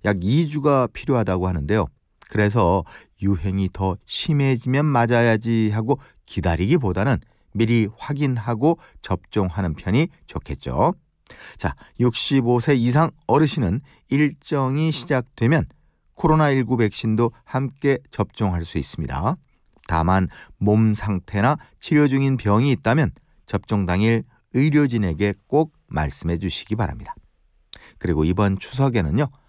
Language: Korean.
약 2주가 필요하다고 하는데요. 그래서 유행이 더 심해지면 맞아야지 하고 기다리기보다는 미리 확인하고 접종하는 편이 좋겠죠. 자, 65세 이상 어르신은 일정이 시작되면 코로나19 백신도 함께 접종할 수 있습니다. 다만 몸 상태나 치료 중인 병이 있다면 접종 당일 의료진에게 꼭 말씀해 주시기 바랍니다. 그리고 이번 추석에는요,